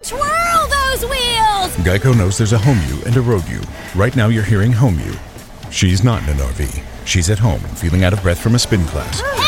Twirl those wheels! Geico knows there's a home you and a road you. Right now you're hearing home you. She's not in an RV. She's at home, feeling out of breath from a spin class.